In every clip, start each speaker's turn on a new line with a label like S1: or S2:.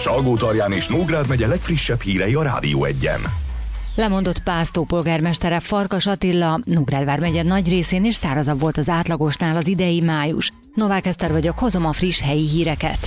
S1: Salgótarján és Nógrád megye legfrissebb hírei a Rádió 1-en.
S2: Lemondott Pásztó polgármestere Farkas Attila, Nógrád vármegye nagy részén is szárazabb volt az átlagosnál az idei május. Novák Eszter vagyok, hozom a friss helyi híreket.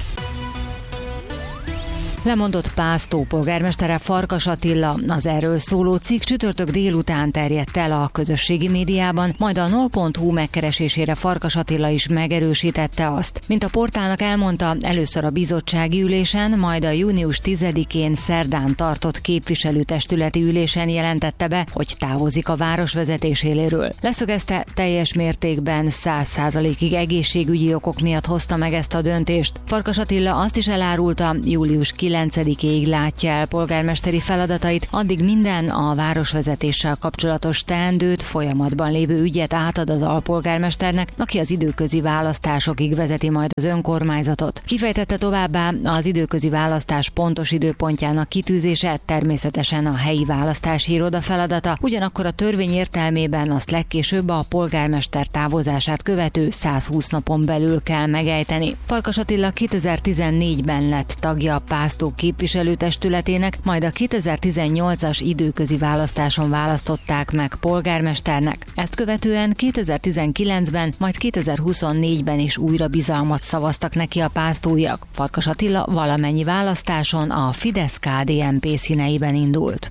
S2: Lemondott Pásztó polgármestere Farkas Attila. Az erről szóló cikk csütörtök délután terjedt el a közösségi médiában, majd a nol.hu megkeresésére Farkas Attila is megerősítette azt. Mint a portálnak elmondta, először a bizottsági ülésen, majd a június 10-én szerdán tartott képviselőtestületi ülésen jelentette be, hogy távozik a város vezetéséről. Leszögezte, teljes mértékben 100%-ig egészségügyi okok miatt hozta meg ezt a döntést. Farkas Attila azt is elárulta, július 9-ig látja el polgármesteri feladatait, addig minden a városvezetéssel kapcsolatos teendőt, folyamatban lévő ügyet átad az alpolgármesternek, aki az időközi választásokig vezeti majd az önkormányzatot. Kifejtette továbbá, az időközi választás pontos időpontjának kitűzése természetesen a helyi választási iroda feladata, ugyanakkor a törvény értelmében azt legkésőbb a polgármester távozását követő 120 napon belül kell megejteni. Farkas Attila 2014-ben lett tagja a Pásztó képviselőtestületének, majd a 2018-as időközi választáson választották meg polgármesternek. Ezt követően 2019-ben, majd 2024-ben is újra bizalmat szavaztak neki a pásztóiak. Farkas Attila valamennyi választáson a Fidesz-KDNP színeiben indult.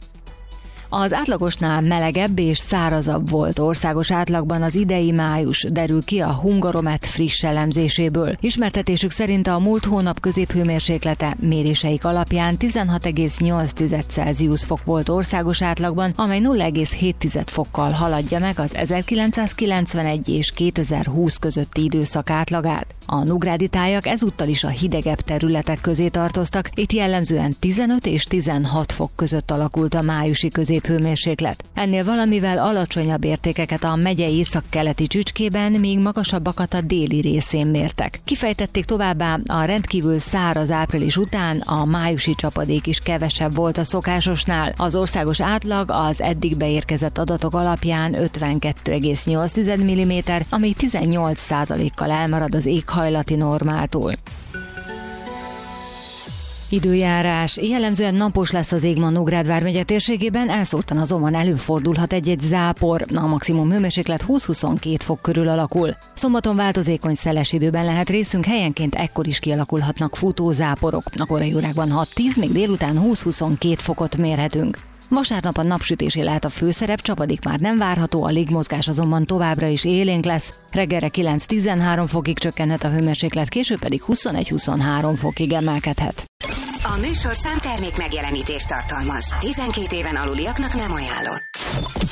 S2: Az átlagosnál melegebb és szárazabb volt országos átlagban az idei május, derül ki a Hungaromet friss elemzéséből. Ismertetésük szerint a múlt hónap középhőmérséklete méréseik alapján 16,8 Celsius fok volt országos átlagban, amely 0,7 fokkal haladja meg az 1991 és 2020 közötti időszak átlagát. A nógrádi tájak ezúttal is a hidegebb területek közé tartoztak, itt jellemzően 15 és 16 fok között alakult a májusi középhőmérséklet. Ennél valamivel alacsonyabb értékeket a megye északkeleti csücskében, míg magasabbakat a déli részén mértek. Kifejtették továbbá, a rendkívül száraz április után a májusi csapadék is kevesebb volt a szokásosnál. Az országos átlag az eddig beérkezett adatok alapján 52,8 mm, ami 18%-kal elmarad az éghajlati normától. Időjárás. Jellemzően napos lesz az ég ma Nógrád vármegye térségében, elszórtan azonban előfordulhat egy-egy zápor. A maximum hőmérséklet 20-22 fok körül alakul. Szombaton változékony szeles időben lehet részünk, helyenként ekkor is kialakulhatnak futózáporok. A korai órákban 6-10, még délután 20-22 fokot mérhetünk. Vasárnap a napsütésé lehet a főszerep, csapadék már nem várható, a légmozgás azonban továbbra is élénk lesz. Reggelre 9-13 fokig csökkenhet a hőmérséklet, később pedig 21-23 fokig emelkedhet.
S3: A műsor számtermék megjelenítést tartalmaz. 12 éven aluliaknak nem ajánlott.